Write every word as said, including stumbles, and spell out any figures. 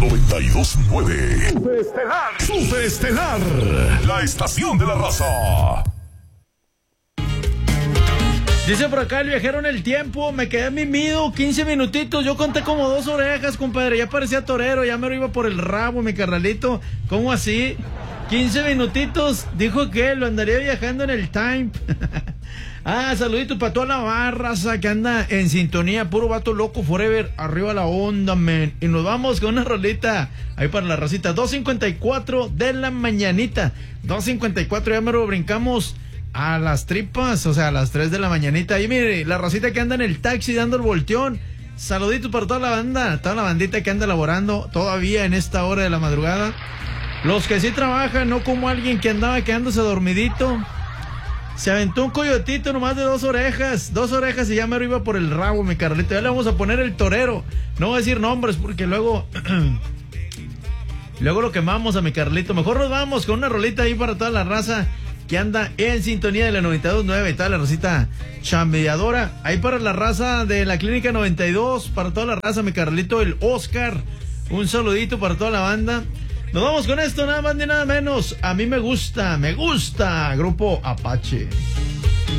noventa y dos punto nueve. Superestelar. Superestelar. La estación de la raza. Dice por acá el viajero en el tiempo, me quedé mimido, quince minutitos, yo conté como dos orejas, compadre, ya parecía torero, ya me lo iba por el rabo, mi carnalito, ¿cómo así? quince minutitos, dijo que lo andaría viajando en el time. Ah, saludito para toda la barraza que anda en sintonía, puro vato loco forever, arriba la onda, men. Y nos vamos con una rolita ahí para la racita, dos cincuenta y cuatro de la mañanita, dos cincuenta y cuatro, ya me lo brincamos a las tripas, o sea, a las tres de la mañanita. Y mire, la racita que anda en el taxi dando el volteón. Saludito para toda la banda, toda la bandita que anda laborando todavía en esta hora de la madrugada. Los que sí trabajan, no como alguien que andaba quedándose dormidito. Se aventó un coyotito nomás de dos orejas, dos orejas y ya me lo iba por el rabo, mi Carlito. Ya le vamos a poner el torero. No voy a decir nombres porque luego... luego lo quemamos a mi Carlito. Mejor nos vamos con una rolita ahí para toda la raza que anda en sintonía de la noventa y dos punto nueve, toda la racita chambeadora. Ahí para la raza de la Clínica noventa y dos, para toda la raza, mi Carlito, el Oscar. Un saludito para toda la banda. Nos vamos con esto, nada más ni nada menos. A mí me gusta, me gusta, Grupo Apache.